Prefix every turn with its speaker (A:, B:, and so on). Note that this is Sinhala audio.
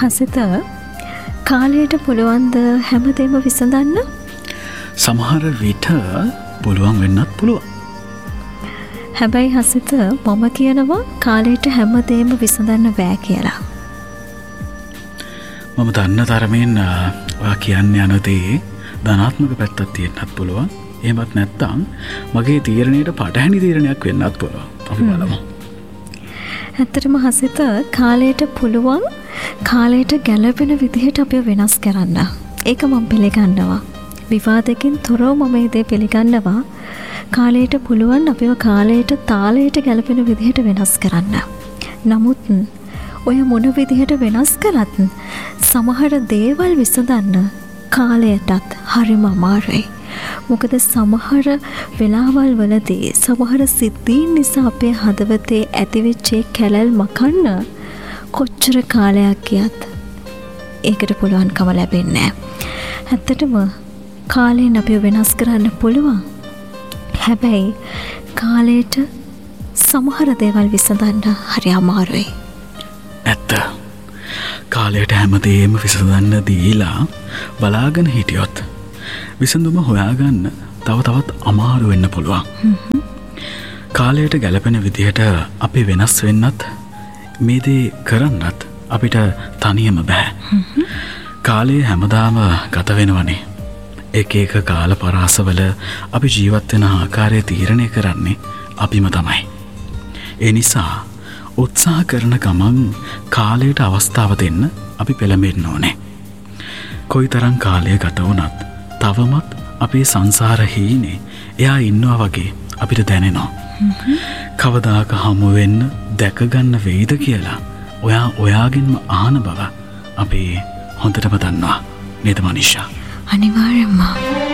A: හසිත කාලයට පුළුවන්ද හැමදේම විසඳන්න?
B: සමහර විට පුළුවන් වෙන්නත් පුළුවන්.
A: හැබැයි හසිත මම කියනවා කාලයට හැමදේම විසඳන්න බෑ කියලා.
B: මම දන්න තරමින් ඔයා කියන්න යන දේ ධනාත්මක පැත්තක් තියෙන්නත් පුළුවන්. එහෙමත් නැත්නම් මගේ තීරණයට පටහැනි තීරණයක් වෙන්නත් පුළුවන්. අපි බලමු.
A: ඇත්තටම හසිත කාලයට පුළුවන් කාලයට ගැළපෙන විදිහට අපිව වෙනස් කරන්න. ඒක මම පිළිගන්නවා. විවාදකින් තොරව මම මේ දේ පිළිගන්නවා. කාලයට පුළුවන් අපිව කාලයට තාලයට ගැළපෙන විදිහට වෙනස් කරන්න. නමුත් ඔය මොන විදිහට වෙනස් කළත් සමහර දේවල් විසඳන්න කාලයටත් හරිම අමාරුයි. මොකද සමහර වෙලාවල් වලදී සමහර සිද්ධීන් නිසා අපේ හදවතේ ඇතිවෙච්ච කැලල් මකන්න කොච්චර කාලයක් ගියත් ඒකට පුළුවන්කම ලැබෙන්නේ නැහැ. ඇත්තටම කාලයෙන් අපිව වෙනස් කරන්න පුළුවන්. හැබැයි කාලයට සමහර දේවල් විසඳන්න හරි අමාරුයි.
B: ඇත්ත. කාලයට හැමදේම විසඳන්න දීලා බලාගෙන හිටියොත් විසඳුම හොයාගන්න තව තවත් අමාරු වෙන්න පුළුවන්. කාලයට ගැලපෙන විදිහට අපි වෙනස් වෙන්නත් මේ දේ කරන්නත් අපිට තනියම බෑ. කාලය හැමදාම ගත වෙනවනේ. එක එක කාල පරාසවල අපි ජීවත් වෙන ආකාරය තීරණය කරන්නේ අපිම තමයි. ඒ නිසා උත්සාහ කරන ගමන් කාලයට අවස්ථාව දෙන්න අපි පෙළඹෙන්න ඕනේ. කොයිතරම් කාලය ගත වුණත් තවමත් අපේ සංසාර හීනේ එයා ඉන්නවා වගේ අපිට දැනෙනවා. කවදාක හමු වෙන්න දැකගන්න වෙයිද කියලා ඔයා ඔයාගෙන්ම අහන බව අපි හොඳටම දන්නවා. නේද මනිෂා?
A: අනිවාර්යයෙන්ම.